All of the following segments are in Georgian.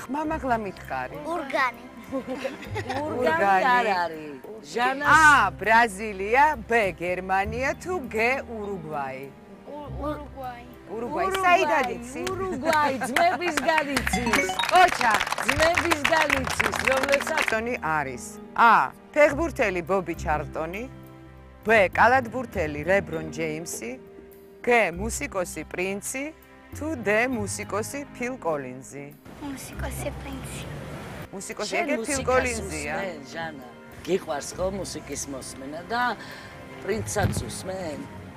ხმამაღლა მითხარი. ურგანი. ურგანი არ არის. ჟანას A. ბრაზილია, B. გერმანია თუ G. ურუგვაი. ურუგვაი. საიდან იცი? ურუგვაი ძმებისგან იცის. ოჩა. ძმებისგან იცის, რომელსაც ტონი არის. A. ფეხბურთელი ბობი ჩარლტონი, B. კალათბურთელი რებრონ ჯეიმსი, G. მუსიკოსი პრინცი თუ D. მუსიკოსი ფილ კოლინზი. მუსიკოსი პრინცი. მუსიკოსი ეგ ფილ კოლინზია. ჟანა. გიყვარს ხო მუსიკის მოსმენა და პრინცსაც უსმენ?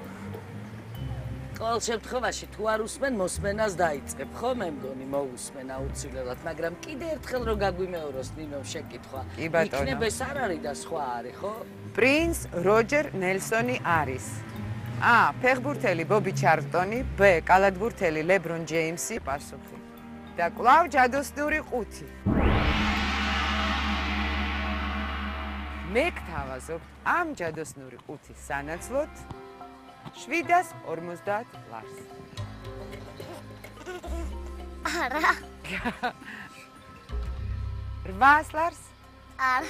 ყოველ შემთხვევაში თუ არ უსმენ, მოსმენას დაიწყებ, ხო მე მგონი მოусმენ აუცილებლად, მაგრამ კიდე ერთხელ რო გაგვიმეოროს ნინომ შეკითხვა. კი ბატონო. იქნებ ეს არ არის და სხვა არის, ხო? პრინც როჯერ ნელსონი არის. A. ფეხბურთელი ბობი ჩარლტონი, B. კალათბურთელი ლებრონ ჯეიმსი. პასუხი. და კვლავ ჯადოსნური 5. მე გთავაზობ ამ ჯადოსნური 5-ის სანაცვლოდ 750 ლარს. არა. 800 ლარს? არა.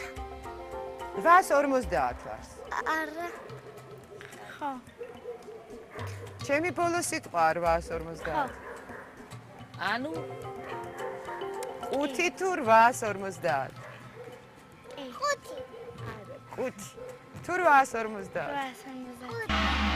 850 ლარს. არა. ხო. ჩემი ბოლო სიტყვა 850. ანუ 5 თუ 850? 5. 5. თუ 850? 850.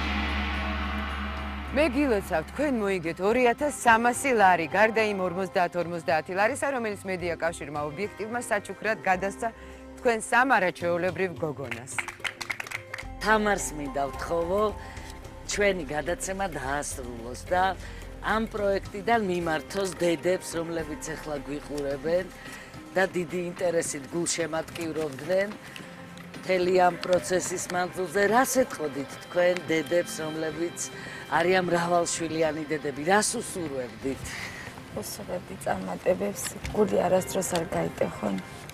მე გილოცავ, თქვენ მოიგეთ 2300 ლარი, გარდა იმ 50-50 ლარისა, რომელიც მედია კავშირმა ობიექტივმა საჩუქრად გადასცა თქვენ სამარა ჩვეულებრივ გოგონას. თამარს მინდა ვთხოვო, ჩვენი გადაცემა დაასრულოს და ამ პროექტიდან მიმართოს დედებს, რომლებიც ახლა გვიყურებენ და დიდი ინტერესით გულშემატკივრობდნენ მთელი ამ პროცესის მანძილზე. რას ეტყოდით თქვენ დედებს, რომლებიც არიან მრავალშვილიანი დედები, რას უსურვებდით? უსურვებდი წარმატებებს, გული არასდროს არ გაიტეხონ.